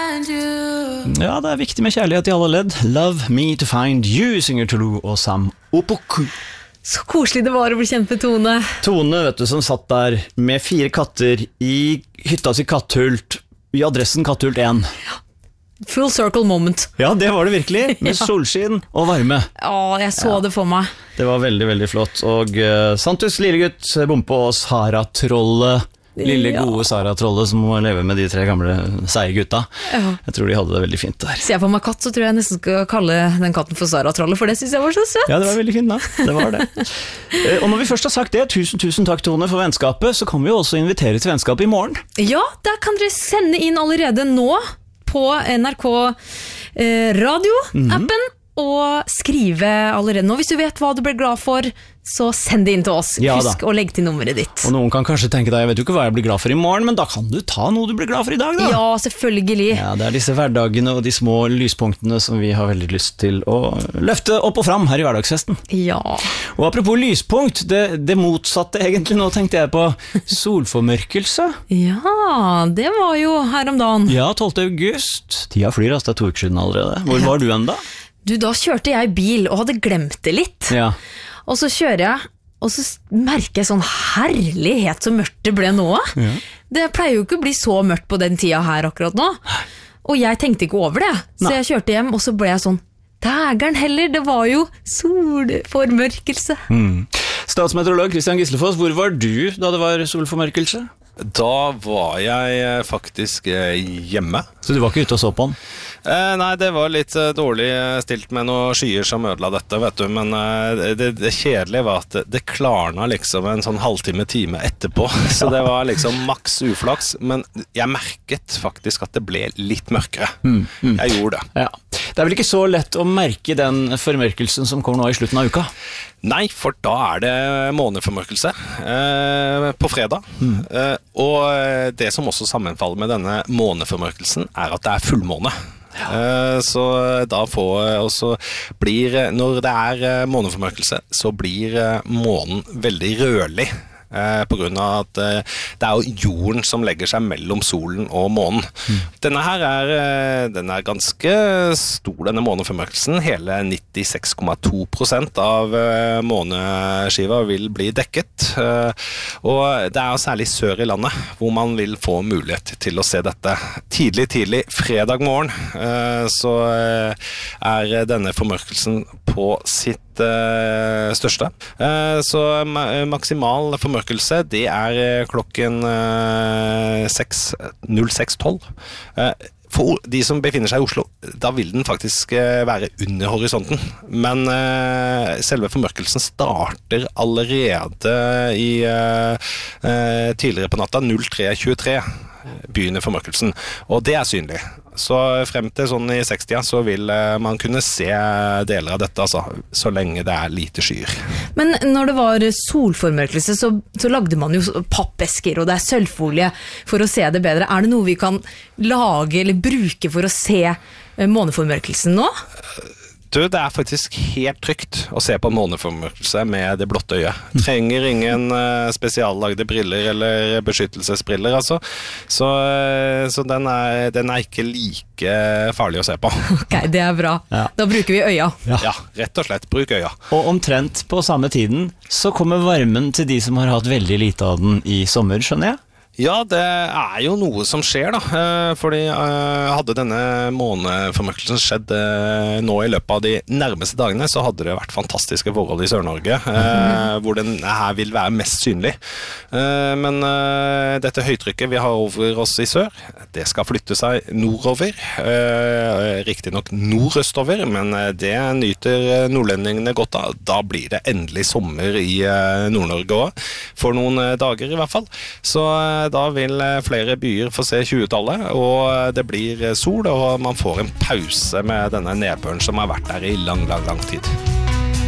find you. Ja, det viktig med kjærlighet i alle ledd. Love me to find you, synger Tulu og Sam Opoku. Så koselig det var å bli kjent med Tone. Tone, vet du, som satt der med 4 katter i hytta si Katthult, i adressen Katthult 1. Full circle moment. Ja, det var det virkelig, med solskinn og varme. Jeg så det for meg. Det var veldig, veldig flott. Og Santus lillegutt, Bompe og Sara-trollet, lille gode Sara-trollet som må leve med de 3 gamle seige gutta. Jeg tror de hadde det veldig fint der. Ser jeg på meg katt, så tror jeg nesten skal kalle den katten for Sara-trollet, for det synes jeg var så søtt. Ja, det var veldig fint da, det var det. Og når vi først har sagt det, tusen takk Tone for vennskapet, så kan vi jo også invitere til vennskap i morgen. Ja, der kan dere sende inn allerede nå på NRK Radio-appen og skrive allerede nå. Hvis du vet hva du blir glad for, så send det inn til oss. Ja, Husk å legge til nummeret ditt. Og noen kan kanskje tenke deg, jeg vet jo ikke hva jeg blir glad for i morgen, men da kan du ta noe du blir glad for i dag da. Ja, selvfølgelig. Ja, det disse hverdagene og de små lyspunktene som vi har veldig lyst til å løfte opp og fram her i hverdagsfesten. Ja. Og apropos lyspunkt, det motsatte egentlig nå tenkte jeg på solformørkelse. Ja, det var jo her om dagen. Ja, 12. august. Tida flyr, altså det er 2 uker siden allerede. Hvor var du enda? Du, da kjørte jeg bil og hadde glemt det litt. Ja. Og så kjører jeg, og så merker jeg sånn herlighet så mørkt det ble nå. Ja. Det pleier jo ikke å bli så mørkt på den tida her akkurat nå. Og jeg tenkte ikke over det. Så jeg kjørte hjem, og så ble jeg sånn, dægeren heller, det var jo solformørkelse. Statsmeteorolog Christian Gislefoss, hvor var du da det var solformørkelse? Da var jeg faktisk hjemme. Så du var ikke ute og så på den? Nei, det var litt dårlig stilt med noen skyer som ødela dette, vet du. Men det kjedelige var at det klarna liksom en sånn halvtime-time etterpå. Så det var liksom maks uflaks. Men jeg merket faktisk at det ble litt mørkere. Jeg gjorde det. Ja. Det er vel ikke så lett å merke den formørkelsen som kommer nå i slutten av uka? Nei, for da er det måneformørkelse på fredag. Og det som også sammenfaller med denne måneformørkelsen er at det er fullmåne. Så da når det er måneformørkelse, så blir månen veldig rødlig. På grunn av at det er jo jorden som legger seg mellom solen og månen. Denne her den er ganske stor, denne måneformørkelsen. Hele 96,2% av måneskiva vil bli dekket. Og det er jo særlig sør i landet hvor man vil få mulighet til å se dette. Tidlig, fredag morgen, så er denne formørkelsen på sitt største. Så maksimal formørkelse, det er klokken 06:12. For de som befinner seg i Oslo, da vil den faktisk være under horisonten. Men selve formørkelsen starter allerede tidligere på natta, 03:23. Begynner formørkelsen, og det er synlig. Så frem til sånn i 60 så vil man kunne se deler av dette, altså, så lenge det er lite skyer. Men når det var solformørkelse, så lagde man jo pappesker, og det er sølvfolie for å se det bedre. Er det noe vi kan lage eller bruke for å se måneformørkelsen nå? Du, det er faktisk helt trygt å se på en måneformørkelse med det blotte øyet. Trenger ingen spesiallagde briller eller beskyttelsesbriller, altså. Så den er ikke like farlig å se på. Ok, det er bra. Ja. Da bruker vi øya. Ja, rett og slett, bruk øya. Og omtrent på samme tiden så kommer varmen til de som har hatt veldig lite av den i sommer, skjønner jeg? Ja, det er jo noe som skjer da, fordi hadde denne måneformørkelsen skjedd nå i løpet av de nærmeste dagene, så hadde det vært fantastiske forhold i Sør-Norge, hvor den her vil være mest synlig. Men dette høytrykket vi har over oss i sør, det skal flytte seg nordover, riktig nok nordøstover, men det nyter nordlendingene godt av. Da blir det endelig sommer i Nord-Norge også, for noen dager i hvert fall. Så da vil flere byer få se 20-tallet, og det blir sol, og man får en pause med denne nedbøren som har vært der i lang tid.